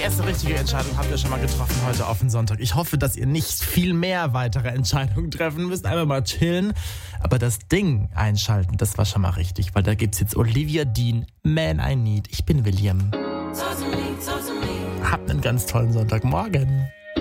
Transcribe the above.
erste richtige Entscheidung habt ihr schon mal getroffen heute auf den Sonntag. Ich hoffe, dass ihr nicht viel mehr weitere Entscheidungen treffen müsst. Einfach mal chillen. Aber das Ding einschalten, das war schon mal richtig. Weil da gibt's jetzt Olivia Dean, Man I Need. Ich bin William. Habt einen ganz tollen Sonntagmorgen.